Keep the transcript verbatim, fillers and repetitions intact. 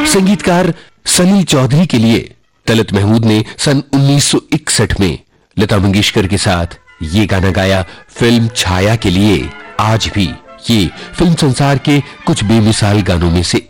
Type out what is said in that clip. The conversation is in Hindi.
संगीतकार सनी चौधरी के लिए तलत महमूद ने सन उन्नीस सौ इकसठ में लता मंगेशकर के साथ ये गाना गाया फिल्म छाया के लिए। आज भी ये फिल्म संसार के कुछ बेमिसाल गानों में से